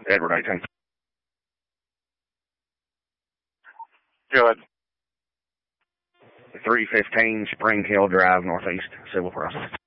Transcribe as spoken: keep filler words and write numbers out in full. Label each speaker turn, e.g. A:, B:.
A: Edward eighteen.
B: Good.
A: three fifteen Spring Hill Drive, Northeast, Civil Process.